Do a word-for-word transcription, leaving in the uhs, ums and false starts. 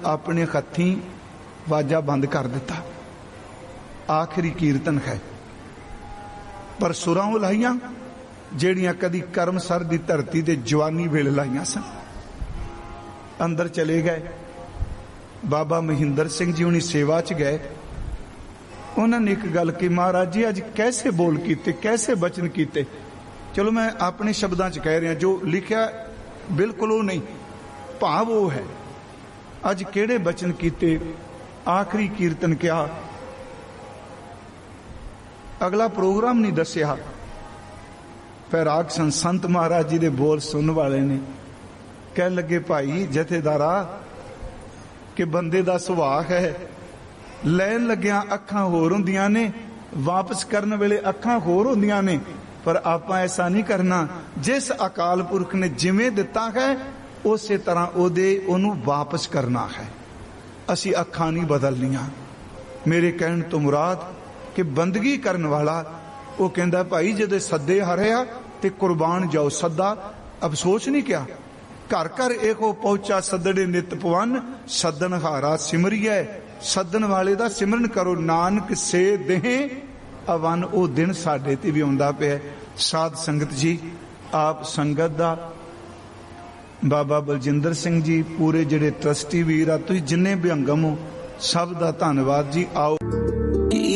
अपने हथी वाजा बंद कर दिता। आखिरी कीर्तन है, पर सुरां लाइया ਜਿਹੜੀਆਂ कदी करमसर की धरती ते जवानी वेले लाइया सन। अंदर चले गए, बाबा महिंदर सिंह जी उन्हीं सेवा च गए। उन्होंने एक गल की, महाराज जी अज कैसे बोल कीते, कैसे बचन कीते। चलो मैं अपने शब्दां च कह रहा, जो लिखा बिल्कुल वो नहीं, भाव वो है। अज केड़े बचन कीते, आखिरी कीर्तन क्या, अगला प्रोग्राम नहीं दसिया। पैराग सन संत महाराज जी दे बोल सुनने वाले ने कह लगे, भाई जथेदारा कि बंदे दा सुभाव है, लैन लग्या अखां होर हुंदियां ने, वापस करन वेले अखां होर हुंदियां ने। पर आपां ऐसा नहीं करना। जिस अकाल पुरख ने जिवें दिता है उस तरह ओदे ओनू वापस करना है। असी अखां नहीं बदलनियां। मेरे कहण तो मुराद कि बंदगी करन वाला वो कहंदा, भाई जदे सदे हरिया ते कुर्बान जाओ। सदा अफसोस नहीं किया, घर घर एको पहुंचा सदड़े नित पवन, सदन हारा सिमरिए। सदन वाले दा सिमरन करो, नानक से देहे अवन। ओ दिन साडे ते भी आउंदा पिया। साध संगत जी, आप संगत दा, बाबा बलजिंदर सिंह जी, पूरे जिहड़े ट्रस्टी वीर आ, तुसीं जिन्ने भी अंगम हो, सब दा धन्नवाद जी। आओ।